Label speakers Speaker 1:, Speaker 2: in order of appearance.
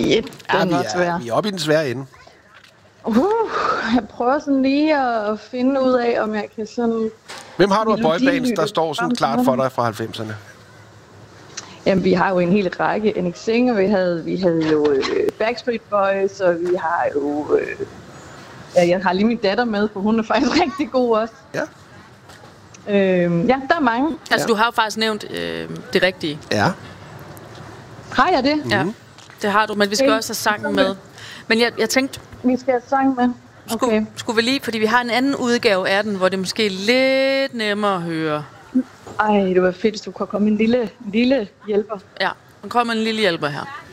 Speaker 1: Den er svær.
Speaker 2: Vi er oppe i den svære ende.
Speaker 1: Jeg prøver sådan lige at finde ud af, om jeg kan sådan...
Speaker 2: Hvem har du af boybands, der står sådan klart for dig fra 90'erne?
Speaker 1: Jamen, vi har jo en hel række. NXT, og vi havde jo Backstreet Boys, og vi har jo... jeg har lige min datter med, for hun er faktisk rigtig god også.
Speaker 2: Ja.
Speaker 1: Ja, der er mange.
Speaker 3: Altså, du har jo faktisk nævnt det rigtige.
Speaker 2: Ja.
Speaker 1: Har jeg det?
Speaker 3: Ja, det har du, men vi skal også have sangen med. Men jeg tænkte...
Speaker 1: Vi skal have sang med. Okay.
Speaker 3: Skulle vi lige, fordi vi har en anden udgave af den, hvor det måske er lidt nemmere at høre.
Speaker 1: Ej, det var fedt, hvis du kunne komme en lille hjælper.
Speaker 3: Ja, nu kommer en lille hjælper her.